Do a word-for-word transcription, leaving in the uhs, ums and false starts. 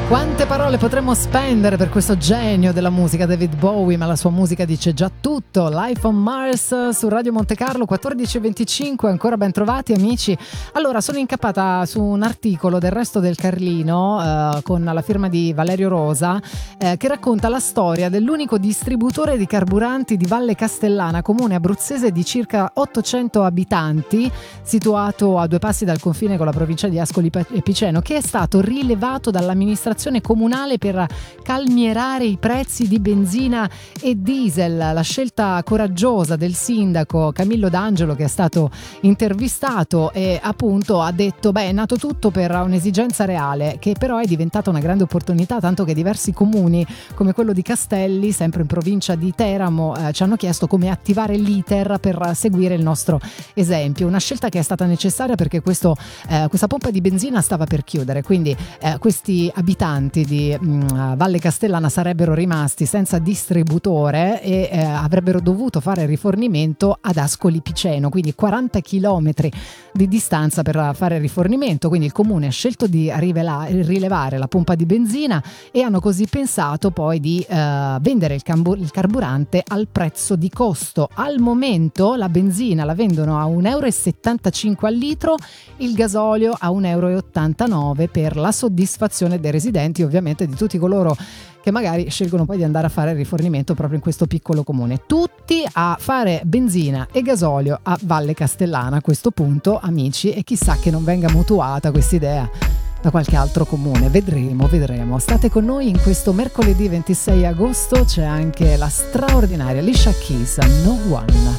Quante parole potremmo spendere per questo genio della musica, David Bowie, ma la sua musica dice già tutto. Life on Mars su Radio Monte Carlo, quattordici e venticinque, ancora ben trovati amici. Allora, sono incappata su un articolo del Resto del Carlino eh, con la firma di Valerio Rosa eh, che racconta la storia dell'unico distributore di carburanti di Valle Castellana, comune abruzzese di circa ottocento abitanti, situato a due passi dal confine con la provincia di Ascoli Piceno, che è stato rilevato dall'amministrazione comunale per calmierare i prezzi di benzina e diesel. La scelta coraggiosa del sindaco Camillo D'Angelo, che è stato intervistato e appunto ha detto beh, è nato tutto per un'esigenza reale, che però è diventata una grande opportunità, tanto che diversi comuni come quello di Castelli, sempre in provincia di Teramo, eh, ci hanno chiesto come attivare l'iter per seguire il nostro esempio. Una scelta che è stata necessaria perché questo, eh, questa pompa di benzina stava per chiudere, quindi eh, questi abitanti di mh, Valle Castellana sarebbero rimasti senza distributore e eh, avrebbero dovuto fare rifornimento ad Ascoli Piceno, quindi quaranta chilometri di distanza per fare rifornimento. Quindi il comune ha scelto di rivela- rilevare la pompa di benzina e hanno così pensato poi di eh, vendere il, cambu- il carburante al prezzo di costo. Al momento la benzina la vendono a un euro e settantacinque al litro, il gasolio a un euro e ottantanove per la soddisfazione dei residenti, ovviamente di tutti coloro che magari scelgono poi di andare a fare rifornimento proprio in questo piccolo comune. Tutti a fare benzina e gasolio a Valle Castellana a questo punto, amici, e chissà che non venga mutuata quest'idea da qualche altro comune. Vedremo, vedremo. State con noi in questo mercoledì ventisei agosto, c'è anche la straordinaria Alicia Keys, No One.